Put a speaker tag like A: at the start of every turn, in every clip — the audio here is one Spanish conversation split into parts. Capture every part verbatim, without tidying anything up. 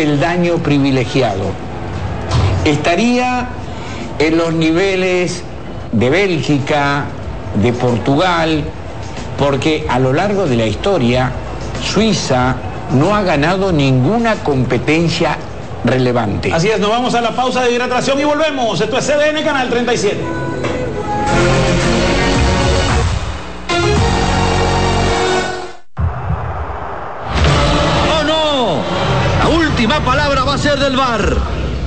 A: peldaño privilegiado. Estaría en los niveles de Bélgica, de Portugal, porque a lo largo de la historia, Suiza no ha ganado ninguna competencia relevante.
B: Así es, nos vamos a la pausa de hidratación y volvemos. Esto es C D N, Canal treinta y siete.
C: ¡Oh, no! La última palabra va a ser del V A R.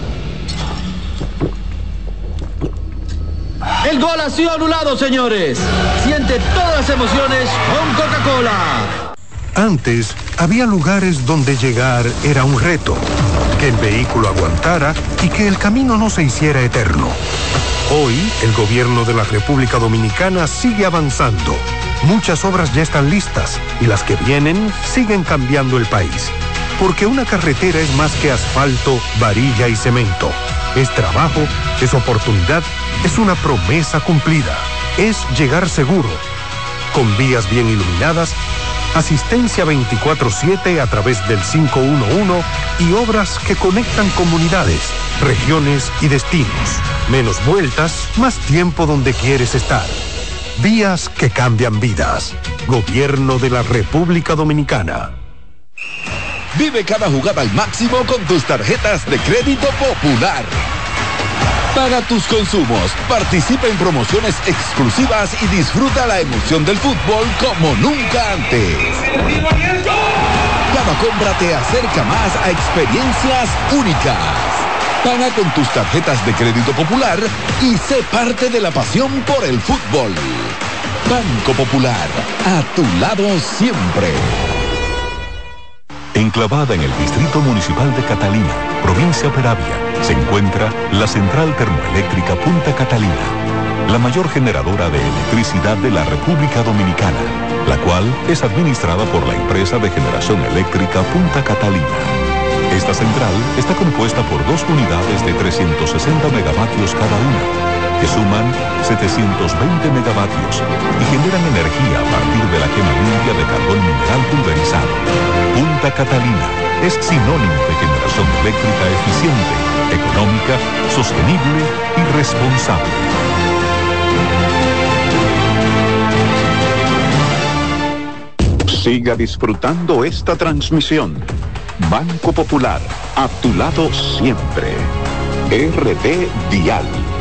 C: El gol ha sido anulado, señores. Siente todas las emociones con Coca-Cola.
D: Antes, había lugares donde llegar era un reto. Que el vehículo aguantara y que el camino no se hiciera eterno. Hoy, el gobierno de la República Dominicana sigue avanzando. Muchas obras ya están listas y las que vienen siguen cambiando el país. Porque una carretera es más que asfalto, varilla y cemento. Es trabajo, es oportunidad, es una promesa cumplida. Es llegar seguro. Con vías bien iluminadas, asistencia veinticuatro siete a través del cinco uno uno y obras que conectan comunidades, regiones y destinos. Menos vueltas, más tiempo donde quieres estar. Vías que cambian vidas. Gobierno de la República Dominicana.
E: Vive cada jugada al máximo con tus tarjetas de crédito Popular. Paga tus consumos, participa en promociones exclusivas y disfruta la emoción del fútbol como nunca antes. Cada compra te acerca más a experiencias únicas. Paga con tus tarjetas de crédito Popular y sé parte de la pasión por el fútbol. Banco Popular, a tu lado siempre.
F: Enclavada en el Distrito Municipal de Catalina, provincia Peravia, se encuentra la Central Termoeléctrica Punta Catalina, la mayor generadora de electricidad de la República Dominicana, la cual es administrada por la empresa de generación eléctrica Punta Catalina. Esta central está compuesta por dos unidades de trescientos sesenta megavatios cada una, que suman setecientos veinte megavatios y generan energía a partir de la quema limpia de carbón mineral pulverizado. Punta Catalina es sinónimo de generación eléctrica eficiente, económica, sostenible y responsable.
G: Siga disfrutando esta transmisión. Banco Popular, a tu lado siempre. R D Dial.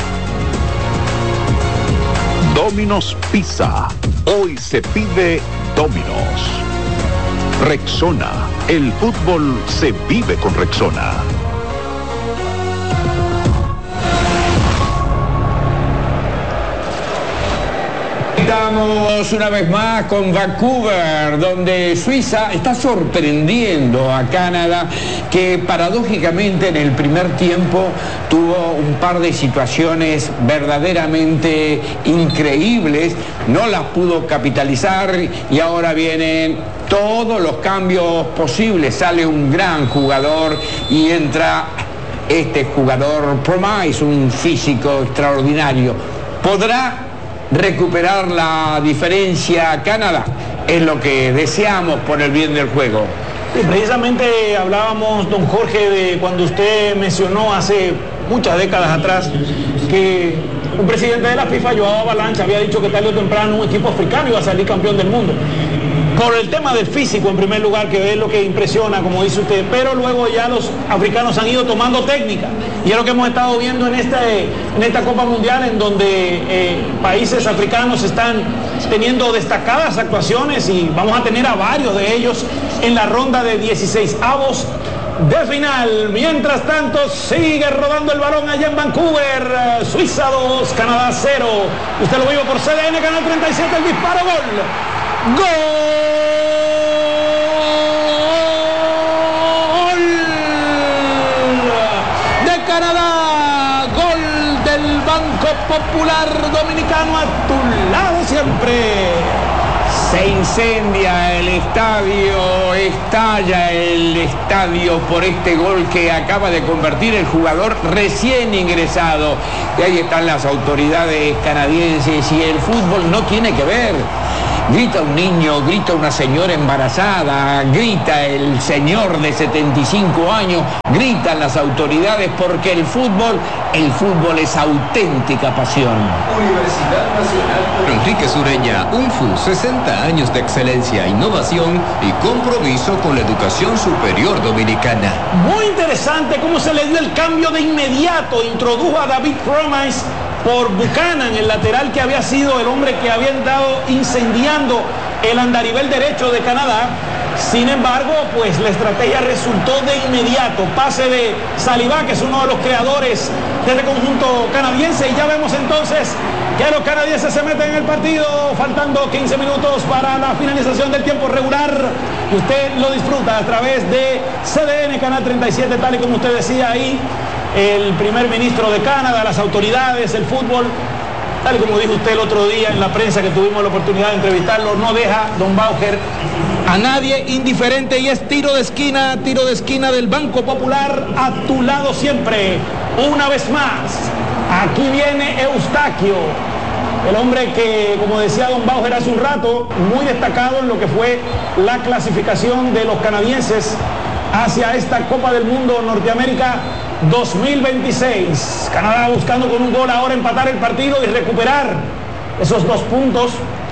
G: Domino's Pizza. Hoy se pide Domino's. Rexona. El fútbol se vive con Rexona.
A: Estamos una vez más con Vancouver, donde Suiza está sorprendiendo a Canadá, que paradójicamente en el primer tiempo tuvo un par de situaciones verdaderamente increíbles, no las pudo capitalizar y ahora vienen todos los cambios posibles. Sale un gran jugador y entra este jugador Promise, un físico extraordinario. ¿Podrá recuperar la diferencia Canadá? Es lo que deseamos por el bien del juego.
B: Sí, precisamente hablábamos, don Jorge, de cuando usted mencionó hace muchas décadas atrás que un presidente de la FIFA, Joao Avalanche, había dicho que tarde o temprano un equipo africano iba a salir campeón del mundo. Por el tema del físico, en primer lugar, que es lo que impresiona, como dice usted, pero luego ya los africanos han ido tomando técnica. Y es lo que hemos estado viendo en, este, en esta Copa Mundial, en donde eh, países africanos están teniendo destacadas actuaciones y vamos a tener a varios de ellos en la ronda de dieciséis avos de final. Mientras tanto, sigue rodando el balón allá en Vancouver. Suiza dos, Canadá cero. Usted lo vive por C D N, Canal treinta y siete, el disparo, gol. ¡Gol de Canadá! ¡Gol del Banco Popular Dominicano, a tu lado siempre! Se incendia el estadio, estalla el estadio por este gol que acaba de convertir el jugador recién ingresado. Y ahí están las autoridades canadienses y el fútbol no tiene que ver.
A: grita un niño, grita una señora embarazada, grita el señor de setenta y cinco años, gritan las autoridades, porque el fútbol, el fútbol es auténtica pasión.
H: Universidad Nacional Enrique Sureña, U N F U, sesenta años de excelencia, innovación y compromiso con la educación superior dominicana.
B: Muy interesante cómo se le dio el cambio de inmediato, introdujo a David Promise por Buchanan, el lateral que había sido el hombre que había estado incendiando el andarivel derecho de Canadá. Sin embargo, pues la estrategia resultó de inmediato. Pase de Saliba, que es uno de los creadores de este conjunto canadiense, y ya vemos entonces que los canadienses se meten en el partido, faltando quince minutos para la finalización del tiempo regular. Y usted lo disfruta a través de C D N, Canal treinta y siete, tal y como usted decía ahí. El primer ministro de Canadá, las autoridades, el fútbol, tal y como dijo usted el otro día en la prensa que tuvimos la oportunidad de entrevistarlo, no deja Don Bauer a nadie indiferente, y es tiro de esquina, tiro de esquina del Banco Popular, a tu lado siempre. Una vez más, aquí viene Eustaquio, el hombre que, como decía Don Bauer hace un rato, muy destacado en lo que fue la clasificación de los canadienses hacia esta Copa del Mundo Norteamérica dos mil veintiséis. Canadá buscando con un gol ahora empatar el partido y recuperar esos dos puntos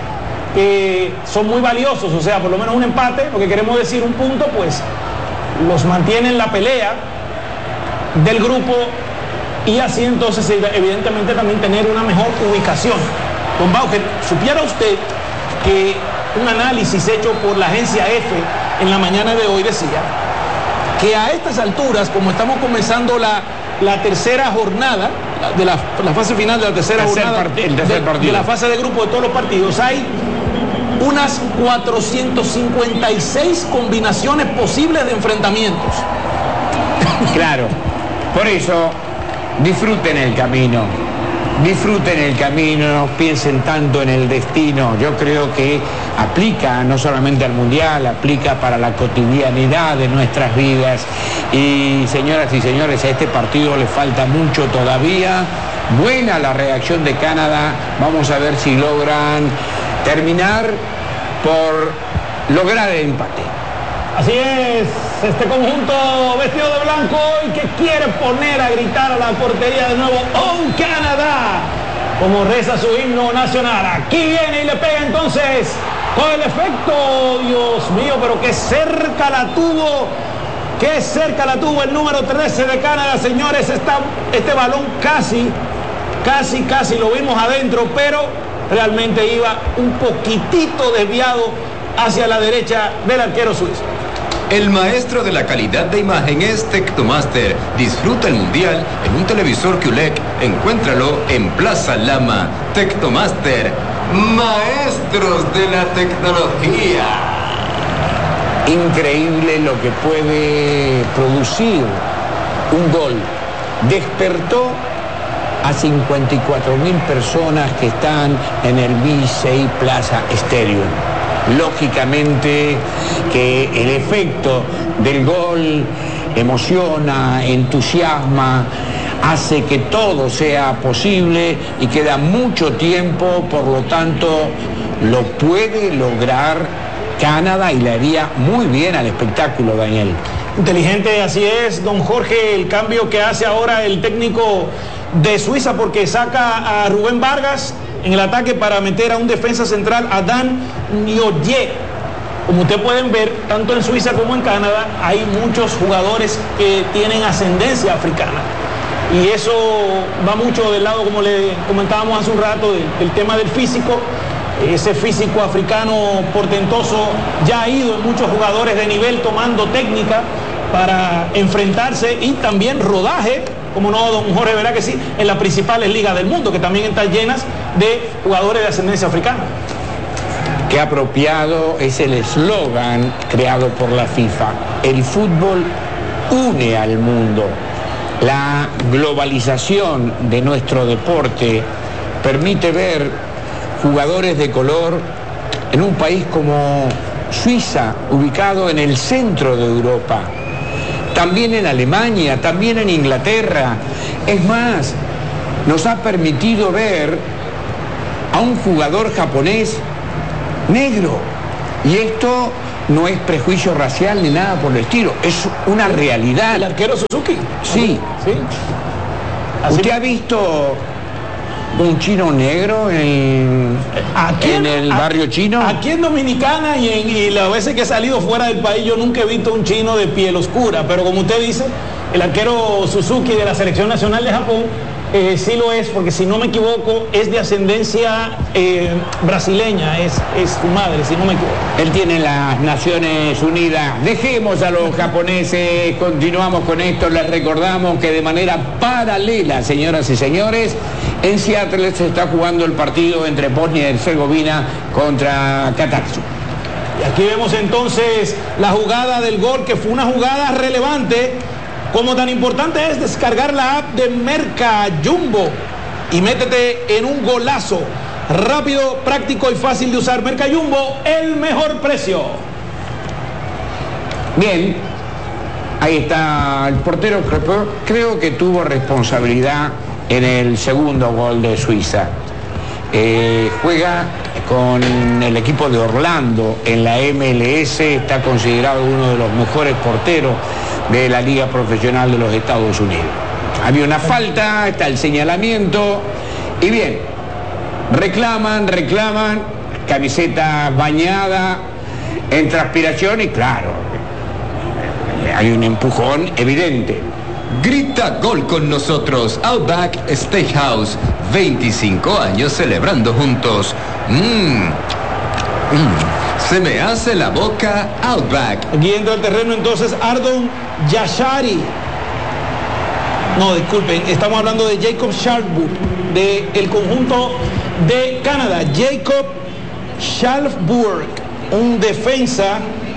B: que son muy valiosos, o sea, por lo menos un empate, lo que queremos decir, un punto, pues los mantiene en la pelea del grupo, y así entonces evidentemente también tener una mejor ubicación. Don Bauer, ¿supiera usted que un análisis hecho por la agencia F en la mañana de hoy decía que a estas alturas, como estamos comenzando la, la tercera jornada, de la, la fase final de la tercera
A: tercer
B: jornada,
A: part el tercer
B: de, de la fase de grupo de todos los partidos, hay unas cuatrocientas cincuenta y seis combinaciones posibles de enfrentamientos?
A: Claro, por eso disfruten el camino, disfruten el camino, no piensen tanto en el destino. Yo creo que aplica no solamente al Mundial, aplica para la cotidianidad de nuestras vidas. Y señoras y señores, a este partido le falta mucho todavía. Buena la reacción de Canadá, vamos a ver si logran terminar por lograr el empate.
B: Así es, este conjunto vestido de blanco y que quiere poner a gritar a la portería de nuevo, ¡Oh, Canadá!, como reza su himno nacional. Aquí viene y le pega entonces con el efecto, Dios mío, pero qué cerca la tuvo, qué cerca la tuvo el número trece de Canadá, señores. Esta, este balón casi, casi, casi lo vimos adentro, pero realmente iba un poquitito desviado hacia la derecha del arquero suizo.
H: El maestro de la calidad de imagen es Tectomaster. Disfruta el mundial en un televisor Q L E D. Encuéntralo en Plaza Lama. Tectomaster, maestros de la tecnología.
A: Increíble lo que puede producir un gol. Despertó a cincuenta y cuatro mil personas que están en el B C I Plaza Stadium. Lógicamente que el efecto del gol emociona, entusiasma, hace que todo sea posible, y queda mucho tiempo, por lo tanto lo puede lograr Canadá y le haría muy bien al espectáculo, Daniel.
B: Inteligente, así es, don Jorge, el cambio que hace ahora el técnico de Suiza, porque saca a Rubén Vargas en el ataque para meter a un defensa central, a Dan Nioye. Como ustedes pueden ver, tanto en Suiza como en Canadá hay muchos jugadores que tienen ascendencia africana, y eso va mucho del lado, como le comentábamos hace un rato, del, del tema del físico. Ese físico africano portentoso ya ha ido en muchos jugadores de nivel tomando técnica para enfrentarse, y también rodaje, como no, don Jorge, verá que sí, en las principales ligas del mundo, que también están llenas de jugadores de ascendencia africana.
A: Qué apropiado es el eslogan creado por la FIFA. El fútbol une al mundo. La globalización de nuestro deporte permite ver jugadores de color en un país como Suiza, ubicado en el centro de Europa. También en Alemania, también en Inglaterra. Es más, nos ha permitido ver a un jugador japonés negro. Y esto no es prejuicio racial ni nada por el estilo, es una realidad.
B: ¿El arquero Suzuki?
A: Sí.
B: ¿Sí?
A: ¿Usted ha visto un chino negro en,
B: aquí
A: en el barrio chino?
B: Aquí en Dominicana y, en, y las veces que he salido fuera del país yo nunca he visto un chino de piel oscura, pero como usted dice, el arquero Suzuki de la Selección Nacional de Japón eh, sí lo es, porque si no me equivoco es de ascendencia eh, brasileña, es, es su madre, si no me equivoco.
A: Él tiene las Naciones Unidas. Dejemos a los japoneses, continuamos con esto, les recordamos que de manera paralela, señoras y señores, en Seattle se está jugando el partido entre Bosnia y Herzegovina contra Catarzo.
B: Y aquí vemos entonces la jugada del gol, que fue una jugada relevante. Como tan importante es descargar la app de Merca Jumbo y métete en un golazo. Rápido, práctico y fácil de usar. Merca Jumbo, el mejor precio.
A: Bien, ahí está el portero, creo que tuvo responsabilidad en el segundo gol de Suiza. Eh, juega con el equipo de Orlando en la M L S, está considerado uno de los mejores porteros de la Liga Profesional de los Estados Unidos. Había una falta, está el señalamiento, y bien, reclaman, reclaman, camiseta bañada en transpiración y claro, hay un empujón evidente.
H: Grita gol con nosotros, Outback Steakhouse, veinticinco años celebrando juntos. Mmm, mmm, se me hace la boca Outback.
B: Guiando el terreno entonces Ardon Yashari. No, disculpen, estamos hablando de Jacob Sharpwood, del conjunto de Canadá. Jacob Sharpwood, un defensa,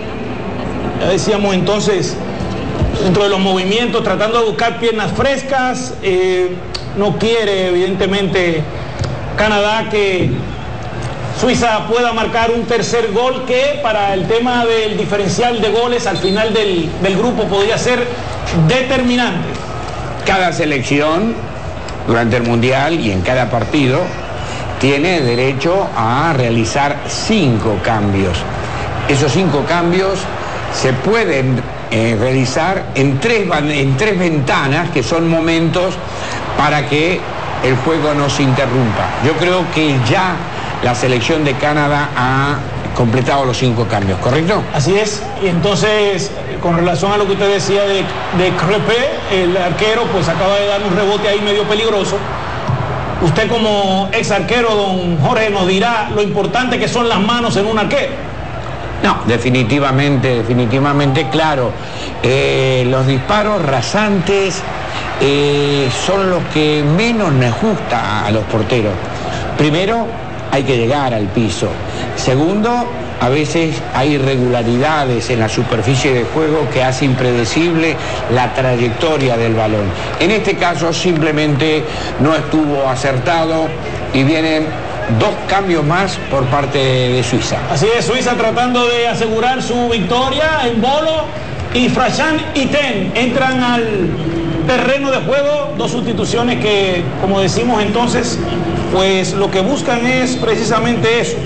B: ya decíamos entonces, dentro de los movimientos, tratando de buscar piernas frescas. Eh, no quiere, evidentemente, Canadá que Suiza pueda marcar un tercer gol, que para el tema del diferencial de goles al final del, del grupo podría ser determinante.
A: Cada selección durante el Mundial y en cada partido tiene derecho a realizar cinco cambios. Esos cinco cambios se pueden eh, realizar en tres, en tres ventanas, que son momentos para que el juego no se interrumpa. Yo creo que ya la selección de Canadá ha completado los cinco cambios, ¿correcto?
B: Así es, y entonces, con relación a lo que usted decía de, de Crepé, el arquero pues acaba de dar un rebote ahí medio peligroso. Usted como ex arquero, don Jorge, nos dirá lo importante que son las manos en un arquero.
A: No, definitivamente, definitivamente, claro. Eh, los disparos rasantes eh, son los que menos les gusta a los porteros. Primero, hay que llegar al piso. Segundo, a veces hay irregularidades en la superficie de juego que hace impredecible la trayectoria del balón. En este caso simplemente no estuvo acertado y vienen dos cambios más por parte de Suiza.
B: Así es, Suiza tratando de asegurar su victoria en Bolo y Frachan y Ten entran al terreno de juego, dos sustituciones que, como decimos entonces, pues lo que buscan es precisamente eso.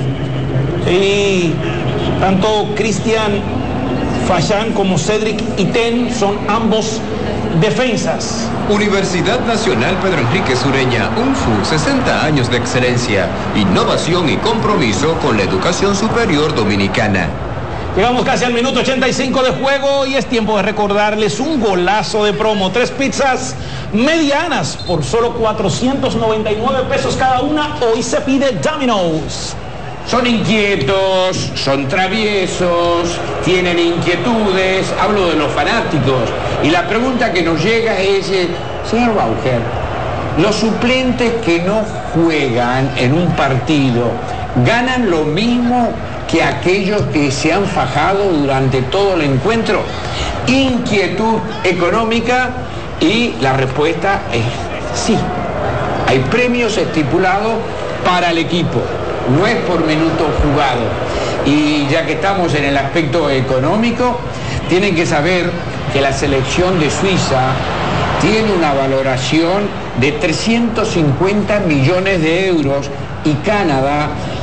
B: Y tanto Cristian Frachan como Cedric Iten son ambos defensas.
H: Universidad Nacional Pedro Enrique Sureña, U N F U, sesenta años de excelencia, innovación y compromiso con la educación superior dominicana.
B: Llegamos casi al minuto ochenta y cinco de juego y es tiempo de recordarles un golazo de promo. Tres pizzas medianas por solo cuatrocientos noventa y nueve pesos cada una. Hoy se pide Domino's.
A: Son inquietos, son traviesos, tienen inquietudes, hablo de los fanáticos. Y la pregunta que nos llega es, eh, señor Bauger, los suplentes que no juegan en un partido, ¿ganan lo mismo que aquellos que se han fajado durante todo el encuentro? Inquietud económica, y la respuesta es sí. Hay premios estipulados para el equipo. No es por minuto jugado. Y ya que estamos en el aspecto económico, tienen que saber que la selección de Suiza tiene una valoración de trescientos cincuenta millones de euros y Canadá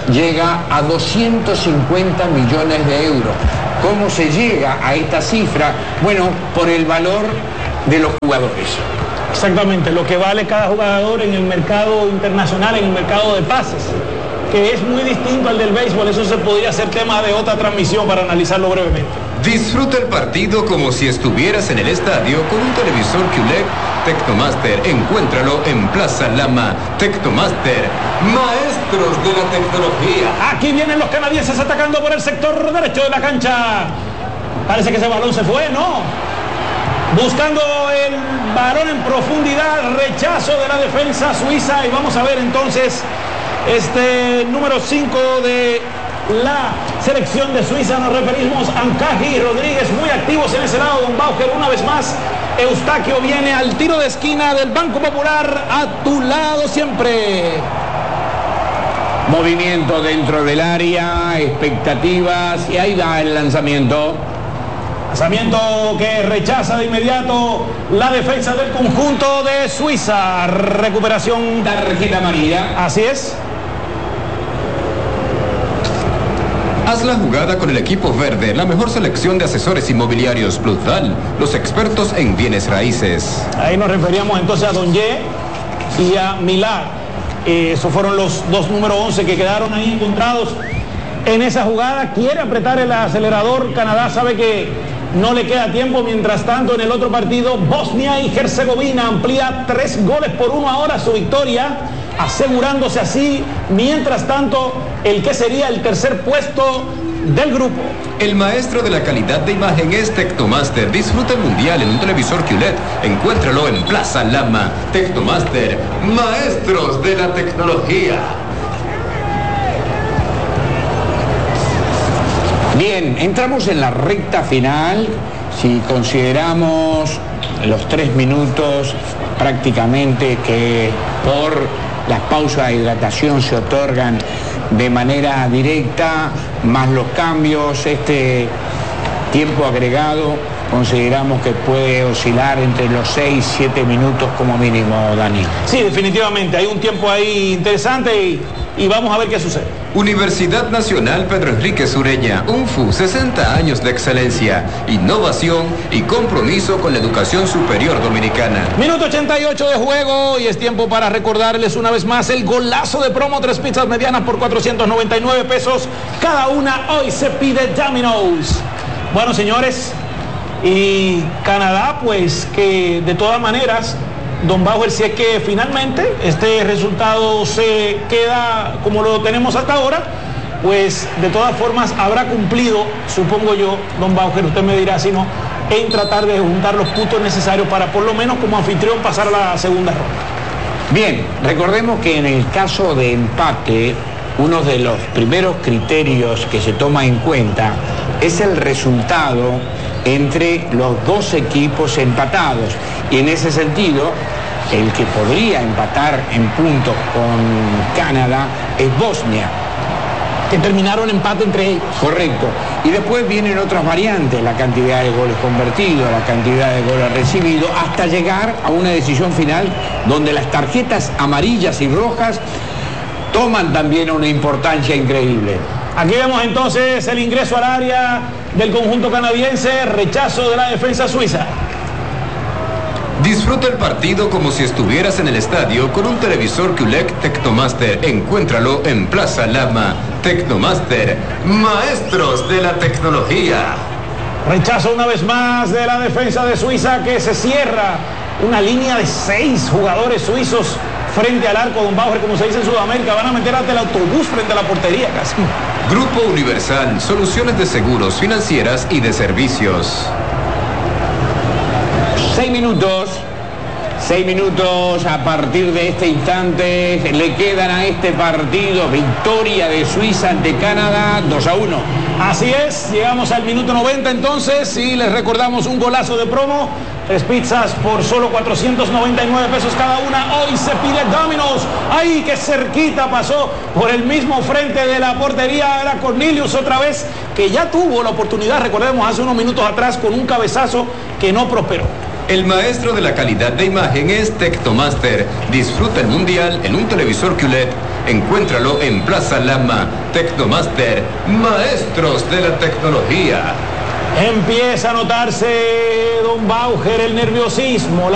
A: llega a doscientos cincuenta millones de euros. ¿Cómo se llega a esta cifra? Bueno, por el valor de los jugadores.
B: Exactamente, lo que vale cada jugador en el mercado internacional, en el mercado de pases, que es muy distinto al del béisbol. Eso se podría hacer tema de otra transmisión para analizarlo brevemente.
H: Disfruta el partido como si estuvieras en el estadio con un televisor Q L E D Tecnomaster. Encuéntralo en Plaza Lama. Tecnomaster, maestros de la tecnología.
B: Aquí vienen los canadienses atacando por el sector derecho de la cancha. Parece que ese balón se fue, ¿no? Buscando el balón en profundidad, rechazo de la defensa suiza. Y vamos a ver entonces este número cinco de la selección de Suiza. Nos referimos a Ancaji y Rodríguez, muy activos en ese lado. Don Bauer una vez más. Eustaquio viene al tiro de esquina del Banco Popular, a tu lado siempre.
A: Movimiento dentro del área, expectativas, y ahí va el lanzamiento.
B: Lanzamiento que rechaza de inmediato la defensa del conjunto de Suiza. Recuperación.
A: Tarjeta amarilla.
B: Así es.
H: Haz la jugada con el equipo verde, la mejor selección de asesores inmobiliarios Plural, los expertos en bienes raíces.
B: Ahí nos referíamos entonces a Don Ye y a Milad. Eh, esos fueron los dos número once que quedaron ahí encontrados en esa jugada. Quiere apretar el acelerador. Canadá sabe que no le queda tiempo. Mientras tanto, en el otro partido, Bosnia y Herzegovina amplía tres goles por uno ahora su victoria, asegurándose así, mientras tanto, el que sería el tercer puesto del grupo.
H: El maestro de la calidad de imagen es Tecnomaster. Disfruta el mundial en un televisor Q L E D. Encuéntralo en Plaza Lama. Tecnomaster, maestros de la tecnología.
A: Bien, entramos en la recta final. Si consideramos los tres minutos prácticamente que por las pausas de hidratación se otorgan de manera directa, más los cambios, este tiempo agregado, consideramos que puede oscilar entre los seis, siete minutos como mínimo, Dani.
B: Sí, definitivamente, hay un tiempo ahí interesante y, y vamos a ver qué sucede.
H: Universidad Nacional Pedro Enrique Sureña, U N F U, sesenta años de excelencia, innovación y compromiso con la educación superior dominicana.
B: Minuto ochenta y ocho de juego y es tiempo para recordarles una vez más el golazo de promo. Tres pizzas medianas por cuatrocientos noventa y nueve pesos cada una. Hoy se pide Domino's. Bueno, señores, y Canadá, pues que de todas maneras, Don Bauer, si es que finalmente este resultado se queda como lo tenemos hasta ahora, pues de todas formas habrá cumplido, supongo yo, Don Bauer, usted me dirá si no, en tratar de juntar los puntos necesarios para por lo menos como anfitrión pasar a la segunda ronda.
A: Bien, recordemos que en el caso de empate, uno de los primeros criterios que se toma en cuenta es el resultado entre los dos equipos empatados, y en ese sentido el que podría empatar en puntos con Canadá es Bosnia,
B: que terminaron empate entre ellos.
A: Correcto. Y después vienen otras variantes, la cantidad de goles convertidos, la cantidad de goles recibidos, hasta llegar a una decisión final donde las tarjetas amarillas y rojas toman también una importancia increíble.
B: Aquí vemos entonces el ingreso al área del conjunto canadiense, rechazo de la defensa suiza.
H: Disfruta el partido como si estuvieras en el estadio con un televisor Q L E D Tecnomaster. Encuéntralo en Plaza Lama. Tecnomaster, maestros de la tecnología.
B: Rechazo una vez más de la defensa de Suiza, que se cierra una línea de seis jugadores suizos frente al arco. Don Bauer, como se dice en Sudamérica, van a meter hasta el autobús frente a la portería casi.
H: Grupo Universal, soluciones de seguros, financieras y de servicios.
A: Seis minutos, seis minutos a partir de este instante le quedan a este partido. Victoria de Suiza ante Canadá, dos a uno.
B: Así es, llegamos al minuto noventa entonces y les recordamos un golazo de promo. Tres pizzas por solo cuatrocientos noventa y nueve pesos cada una. Hoy se pide Domino's. Ahí que cerquita pasó por el mismo frente de la portería. Era Cornelius otra vez, que ya tuvo la oportunidad, recordemos, hace unos minutos atrás con un cabezazo que no prosperó.
H: El maestro de la calidad de imagen es Tecnomaster. Disfruta el mundial en un televisor Q L E D. Encuéntralo en Plaza Lama. Tecnomaster, maestros de la tecnología.
B: Empieza a notarse, don Bauer, el nerviosismo.